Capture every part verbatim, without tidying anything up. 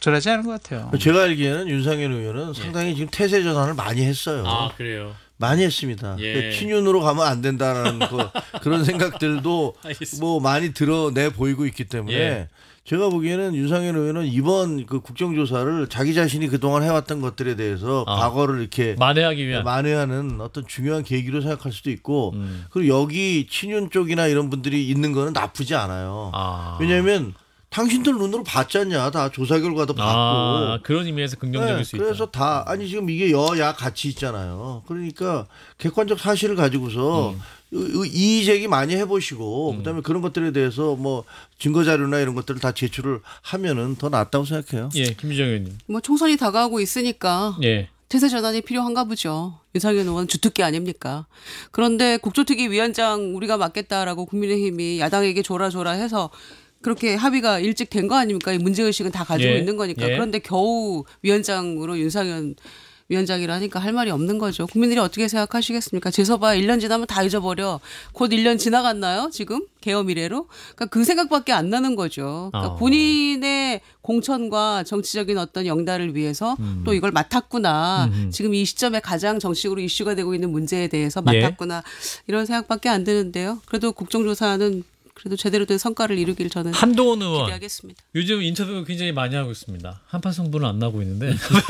적절하지 않은 것 같아요. 제가 알기에는 윤상현 의원은 예. 상당히 지금 태세 전환을 많이 했어요. 아 그래요. 많이 했습니다. 예. 그러니까 친윤으로 가면 안 된다는 그, 그런 생각들도 알겠습니다. 뭐 많이 드러내 보이고 있기 때문에 예. 제가 보기에는 윤상현 의원은 이번 그 국정조사를 자기 자신이 그동안 해왔던 것들에 대해서 아. 과거를 이렇게 만회하기 위한. 만회하는 어떤 중요한 계기로 생각할 수도 있고 음. 그리고 여기 친윤 쪽이나 이런 분들이 있는 거는 나쁘지 않아요. 아. 왜냐하면 당신들 눈으로 봤잖냐. 다 조사 결과도 봤고. 아, 그런 의미에서 긍정적일 네, 수 있다. 그래서 다 아니 지금 이게 여야 같이 있잖아요. 그러니까 객관적 사실을 가지고서 음. 이- 이의 제기 많이 해보시고 음. 그다음에 그런 것들에 대해서 뭐 증거 자료나 이런 것들을 다 제출을 하면은 더 낫다고 생각해요. 예, 김유정 의원님. 뭐 총선이 다가오고 있으니까 예. 태세 전환이 필요한가 보죠. 윤상현 의원 주특기 아닙니까? 그런데 국조특위 위원장 우리가 맡겠다라고 국민의힘이 야당에게 줘라 줘라 해서 그렇게 합의가 일찍 된 거 아닙니까? 이 문제의식은 다 가지고 예. 있는 거니까. 예. 그런데 겨우 위원장으로 윤상현 위원장이라 하니까 할 말이 없는 거죠. 국민들이 어떻게 생각하시겠습니까? 재서봐 일 년 지나면 다 잊어버려. 곧 일 년 지나갔나요? 지금? 개엄 이래로? 그러니까 그 생각밖에 안 나는 거죠. 그러니까 어. 본인의 공천과 정치적인 어떤 영달을 위해서 음. 또 이걸 맡았구나. 음흠. 지금 이 시점에 가장 정식으로 이슈가 되고 있는 문제에 대해서 예. 맡았구나. 이런 생각밖에 안 드는데요. 그래도 국정조사는 그래도 제대로 된 성과를 이루길 저는 한동훈 의원. 기대하겠습니다. 요즘 인터뷰 굉장히 많이 하고 있습니다. 한판 승부는 안 나고 있는데.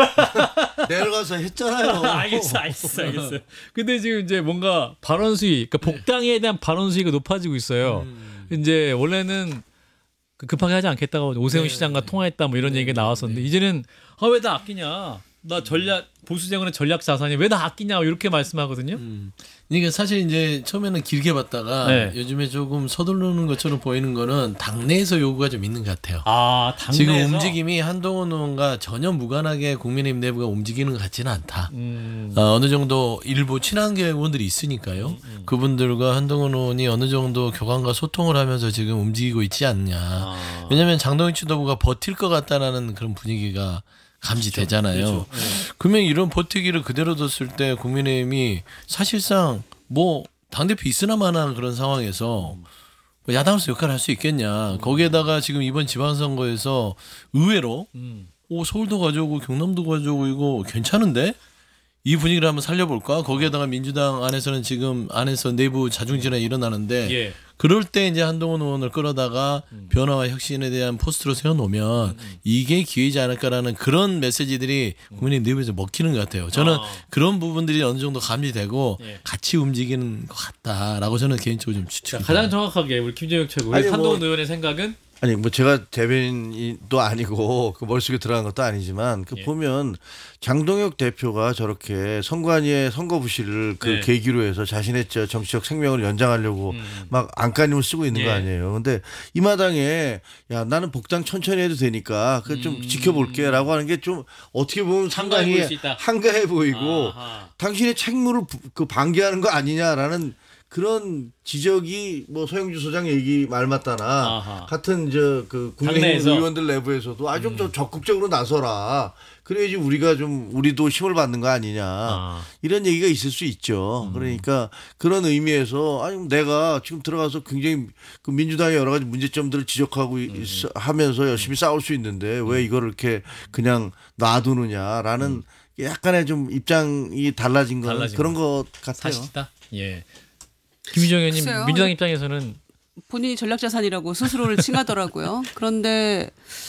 내려가서 했잖아요. 알겠어, 알겠어, 알겠어. 근데 지금 이제 뭔가 발언 수위, 그러니까 복당에 대한 발언 수위가 높아지고 있어요. 음. 이제 원래는 그 급하게 하지 않겠다고 오세훈 네, 시장과 네. 통화했다 뭐 이런 네, 얘기가 네, 나왔었는데 네. 이제는 아, 왜 다 아끼냐? 나 전략 보수 정권의 전략 자산이 왜 다 아끼냐? 이렇게 말씀하거든요. 음. 이게 사실 이제 처음에는 길게 봤다가 네. 요즘에 조금 서두르는 것처럼 보이는 거는 당내에서 요구가 좀 있는 것 같아요. 아, 당내에서 지금 움직임이 한동훈 의원과 전혀 무관하게 국민의힘 내부가 움직이는 것 같지는 않다. 음. 어, 어느 정도 일부 친한계 의원들이 있으니까요. 음. 그분들과 한동훈 의원이 어느 정도 교감과 소통을 하면서 지금 움직이고 있지 않냐. 아. 왜냐하면 장동희 지도부가 버틸 것 같다라는 그런 분위기가 감지되잖아요. 그렇죠. 그러면 이런 버티기를 그대로 뒀을 때 국민의힘이 사실상 뭐 당대표 있으나 마나 그런 상황에서 뭐 야당으로서 역할을 할 수 있겠냐. 거기에다가 지금 이번 지방선거에서 의외로 음. 오 서울도 가져오고 경남도 가져오고 이거 괜찮은데? 이 분위기를 한번 살려볼까? 거기에다가 민주당 안에서는 지금 안에서 내부 자중질환이 일어나는데 예. 그럴 때 이제 한동훈 의원을 끌어다가 음. 변화와 혁신에 대한 포스트로 세워놓으면 음. 이게 기회이지 않을까라는 그런 메시지들이 국민의 내부에서 먹히는 것 같아요. 저는 아. 그런 부분들이 어느 정도 감지되고 예. 같이 움직이는 것 같다라고 저는 개인적으로 좀 자, 추측이 가장 정확하게 우리 김재혁 최고, 우리 아니, 한동훈 뭐- 의원의 생각은 아니 뭐 제가 대변인도 아니고 그 머릿속에 들어간 것도 아니지만 그 예. 보면 장동혁 대표가 저렇게 선관위의 선거 부실을 그 네. 계기로 해서 자신의 저 정치적 생명을 연장하려고 음. 막 안간힘을 쓰고 있는 예. 거 아니에요. 근데 이 마당에 야 나는 복당 천천히 해도 되니까 그 좀 음. 지켜볼게라고 하는 게 좀 어떻게 보면 한가해 상당히 보일 수 있다. 한가해 보이고 아하. 당신의 책무를 부- 그 방기하는 거 아니냐라는 그런 지적이 뭐 서영주 소장 얘기 말 맞다나 아하. 같은 저 그 국민의힘 당내에서. 음. 의원들 내부에서도 아 좀 더 적극적으로 나서라. 그래야지 우리가 좀 우리도 힘을 받는 거 아니냐. 아. 이런 얘기가 있을 수 있죠. 그러니까 그런 의미에서 아니 내가 지금 들어가서 굉장히 그 민주당의 여러 가지 문제점들을 지적하고 음. 있- 하면서 열심히 싸울 수 있는데 왜 이거를 이렇게 그냥 놔두느냐라는 약간의 좀 입장이 달라진 건 달라진 그런 거. 것 같아요. 사실이다. 예. 김희정 의원님 글쎄요. 민주당 입장에서는 본인이 전략자산이라고 스스로를 칭하더라고요. 그런데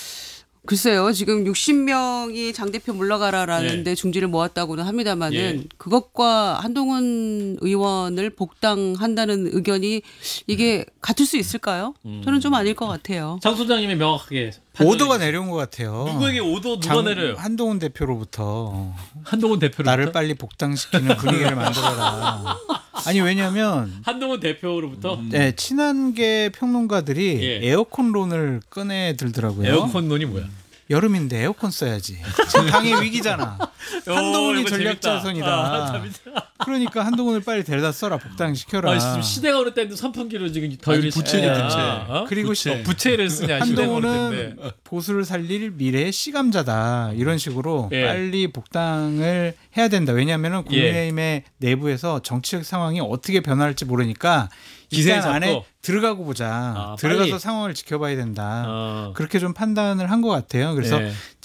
글쎄요. 지금 육십 명이 장 대표 물러가라라는 네. 데 중지를 모았다고는 합니다만은 예. 그것과 한동훈 의원을 복당한다는 의견이 이게 같을 수 있을까요? 저는 좀 아닐 것 같아요. 장 소장님이 명확하게 판단해 오더가 주세요. 내려온 것 같아요. 누구에게 오더 누가 장- 내려요? 한동훈 대표로부터 한동훈 대표로부터. 나를 빨리 복당시키는 분위기를 만들어라. 아니 왜냐하면 한동훈 대표로부터 네, 친한계 평론가들이 예. 에어컨론을 꺼내 들더라고요. 에어컨론이 뭐야? 여름인데 에어컨 써야지. 지금 당의 위기잖아. 한동훈이 어, 이거 전략자선이다. 재밌다. 아, 재밌다. 그러니까 한동훈을 빨리 데려다 써라. 복당시켜라. 아, 지금 시대가 어느 때인데 선풍기로 지금 더 아니, 이리 부채네, 쓰냐. 부채. 어? 그리고 부채. 시- 부채를 쓰냐. 시대가 어느 때인데. 한동훈은 보수를 살릴 미래의 씨감자다. 이런 식으로 예. 빨리 복당을 해야 된다. 왜냐하면 국민의힘의 내부에서 정치적 상황이 어떻게 변할지 모르니까 기세에 일단 안에 잡고. 들어가고 보자. 아, 들어가서 빨리. 상황을 지켜봐야 된다. 어. 그렇게 좀 판단을 한 것 같아요. 그래서 예.